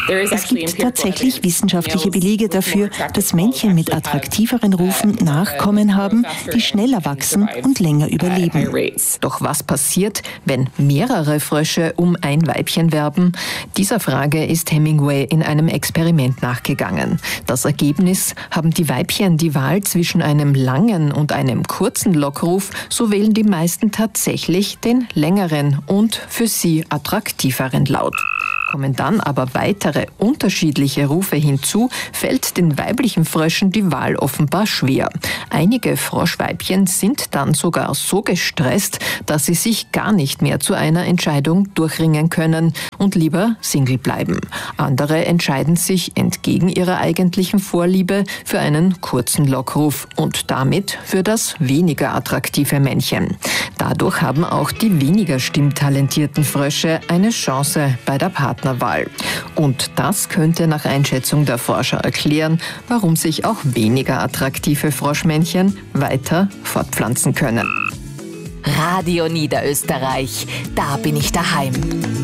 Es gibt tatsächlich wissenschaftliche Belege dafür, dass Männchen mit attraktiveren Rufen Nachkommen haben, die schneller wachsen und länger überleben. Doch was passiert, wenn mehrere Frösche um ein Weibchen werben? Dieser Frage ist Hemingway in einem Experiment nachgegangen. Das Ergebnis: Haben die Weibchen die Wahl zwischen einem langen und einem kurzen Lockruf, so wählen die meisten tatsächlich den längeren und für sie attraktiveren Laut. Kommen dann aber weitere unterschiedliche Rufe hinzu, fällt den weiblichen Fröschen die Wahl offenbar schwer. Einige Froschweibchen sind dann sogar so gestresst, dass sie sich gar nicht mehr zu einer Entscheidung durchringen können und lieber Single bleiben. Andere entscheiden sich entgegen ihrer eigentlichen Vorliebe für einen kurzen Lockruf und damit für das weniger attraktive Männchen. Dadurch haben auch die weniger stimmtalentierten Frösche eine Chance bei der Partnerwahl. Und das könnte nach Einschätzung der Forscher erklären, warum sich auch weniger attraktive Froschmännchen weiter fortpflanzen können. Radio Niederösterreich, da bin ich daheim.